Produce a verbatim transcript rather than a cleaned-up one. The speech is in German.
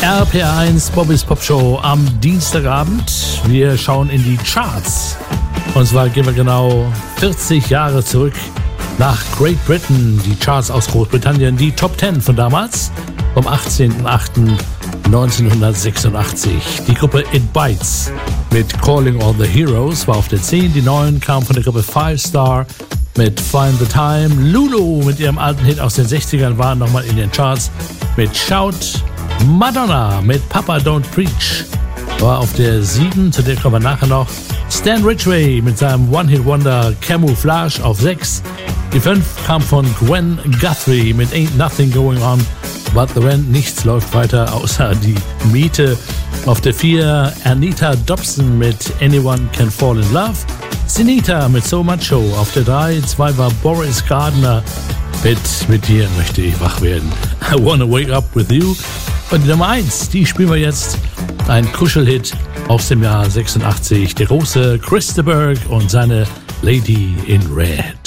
R P R eins Bobbys Pop Show am Dienstagabend. Wir schauen in die Charts. Und zwar gehen wir genau vierzig Jahre zurück nach Great Britain. Die Charts aus Großbritannien, die Top zehn von damals, vom achtzehnten achten neunzehnhundertsechsundachtzig. Die Gruppe It Bites mit Calling All the Heroes war auf der zehn. Die neun kam von der Gruppe Five Star mit Find the Time. Lulu mit ihrem alten Hit aus den sechzigern waren nochmal in den Charts mit Shout. Madonna mit Papa Don't Preach war auf der sieben, zu der kommen wir nachher noch. Stan Ridgway mit seinem One-Hit-Wonder Camouflage auf sechs. Die fünf kam von Gwen Guthrie mit Ain't Nothing Going On But the Rent. Nichts läuft weiter außer die Miete. Auf der vier Anita Dobson mit Anyone Can Fall in Love. Sinita mit So Much Show auf der drei. zwei war Boris Gardner mit Mit dir möchte ich wach werden. I Wanna Wake Up With You. Und die Nummer eins, die spielen wir jetzt. Ein Kuschelhit aus dem Jahr sechsundachtzig. Der große Chris de Burgh und seine Lady in Red.